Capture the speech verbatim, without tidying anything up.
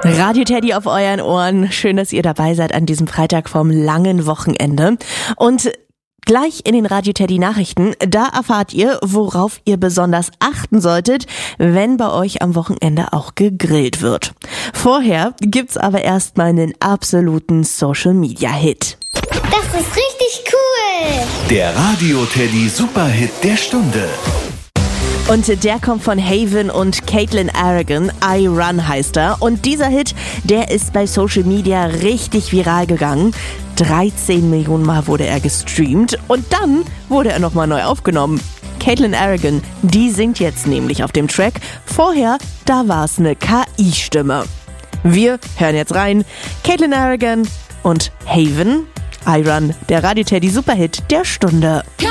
Radio Teddy auf euren Ohren. Schön, dass ihr dabei seid an diesem Freitag vom langen Wochenende. Und gleich in den Radio Teddy Nachrichten, da erfahrt ihr, worauf ihr besonders achten solltet, wenn bei euch am Wochenende auch gegrillt wird. Vorher gibt's aber erstmal einen absoluten Social Media Hit. Das ist richtig cool! Der Radio Teddy Superhit der Stunde. Und der kommt von Haven und Caitlin Aragon, I Run heißt er. Und dieser Hit, der ist bei Social Media richtig viral gegangen. dreizehn Millionen Mal wurde er gestreamt und dann wurde er nochmal neu aufgenommen. Caitlin Aragon, die singt jetzt nämlich auf dem Track. Vorher, da war es eine K I-Stimme. Wir hören jetzt rein. Caitlin Aragon und Haven, I Run, der Radio Teddy Superhit der Stunde.